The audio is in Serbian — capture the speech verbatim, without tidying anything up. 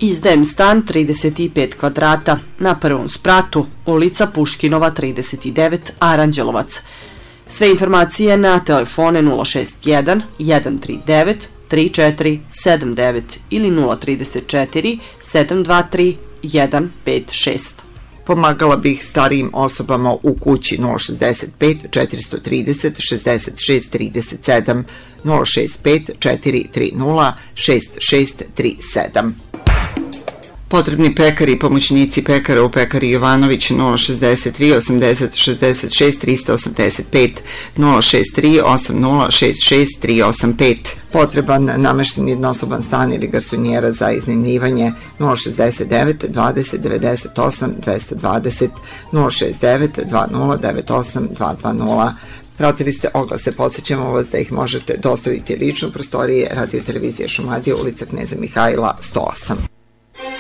Izdajem stan trideset pet kvadrata na prvom spratu, ulica Puškinova trideset devet, Aranđelovac. Sve informacije na telefone nula šest jedan, jedan tri devet, tri četiri sedam devet ili nula tri četiri, sedam dva tri, jedan pet šest. Pomagala bih starijim osobama u kući nula šezdeset pet, četiri trideset, šezdeset šest trideset sedam, nula šest pet, četiri tri nula, šest šest tri sedam. Potrebni pekari i pomoćnici pekara u pekari Jovanović nula šezdeset tri, osamdeset, šezdeset šest, trista osamdeset pet, nula šest tri, osam nula, šest šest tri osam pet. Potreban namešten jednosoban stan ili garsonjera za iznajmljivanje nula šezdeset devet, dvadeset, devedeset osam, dvesta dvadeset, nula šezdeset devet, dvadeset, devedeset osam, dvesta dvadeset. Pratili ste oglase, podsjećamo vas da ih možete dostaviti lično u prostorije Radio Televizije Šumadija, ulica Kneza Mihajla sto osam.